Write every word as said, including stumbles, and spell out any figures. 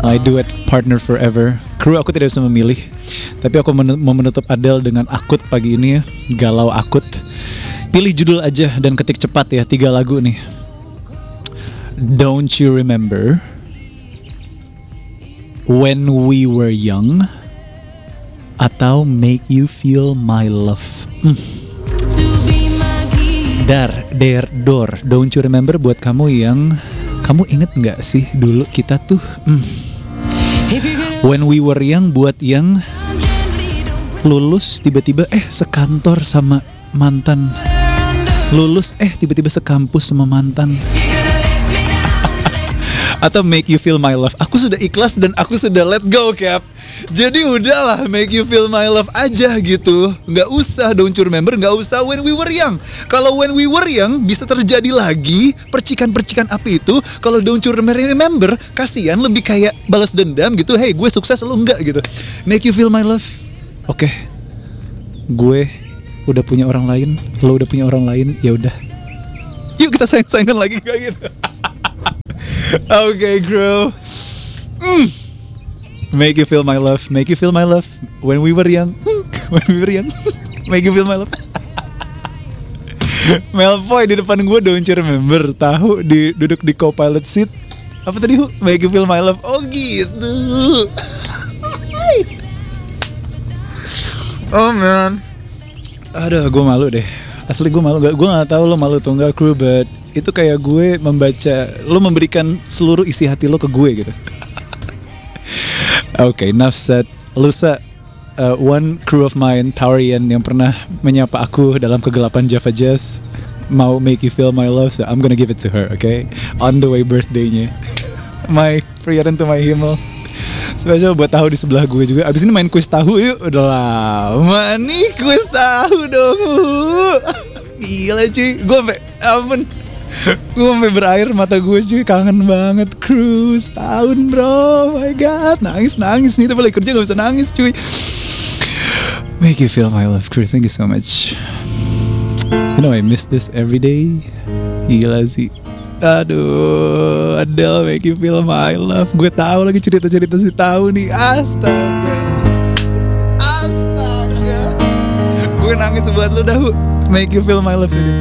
My duet partner forever. Kru aku tidak bisa memilih, tapi aku men- mau menutup Adele dengan akut pagi ini ya. Galau akut. Pilih judul aja dan ketik cepat ya. Tiga lagu nih. Don't You Remember, When We Were Young, atau Make You Feel My Love. Hmm. Dar, der, dor. Don't you remember buat kamu yang kamu inget nggak sih dulu kita tuh hmm. When we were young buat yang lulus tiba-tiba eh sekantor sama mantan, lulus eh tiba-tiba sekampus sama mantan. Atau Make You Feel My Love. Aku sudah ikhlas dan aku sudah let go, Cap. Jadi udahlah, Make You Feel My Love aja gitu. Gak usah Don't You Remember, gak usah When We Were Young. Kalau When We Were Young bisa terjadi lagi percikan-percikan api itu. Kalau Don't You Remember, remember kasihan, lebih kayak balas dendam gitu. Hey, gue sukses, lo enggak gitu. Make You Feel My Love. Oke, okay. Gue udah punya orang lain, lo udah punya orang lain, ya udah. Yuk kita sayang-sayangan lagi kayak gitu. Okay, girl. Mm. Make You Feel My Love. Make You Feel My Love. When we were young. When we were young. Make You Feel My Love. Malfoy di depan gue, Don't You Remember. Tahu, di, duduk di co-pilot seat. Apa tadi? Make You Feel My Love. Oh gitu. Oh man. Aduh, gue malu deh. Asli gue malu. Gue gak tahu lo malu atau enggak, crew, but itu kayak gue membaca, lo memberikan seluruh isi hati lo ke gue gitu. Oke, okay, enough said. Lusa, uh, one crew of mine, Taurian, yang pernah menyapa aku dalam kegelapan Java Jazz, mau Make You Feel My Love, so I'm gonna give it to her, okay? On the way birthday-nya. My priyatan to my himmel. Spesial buat tahu di sebelah gue juga. Abis ini main kuis tahu yuk. Udah lama nih kuis tahu dong. Gila cuy, gue sampai ampun. Gue sampai berair mata gue cuy, kangen banget cruise tahun bro, my god, nangis nangis nih, tapi lagi kerja gak bisa nangis cuy. Make You Feel My Love, crew, thank you so much. You know I miss this every day. Gila sih. Aduh, Adele, Make You Feel My Love. Gue tahu lagi cerita-cerita si tahu nih, astaga, astaga. Gue nangis buat lu dah, Make You Feel My Love ini.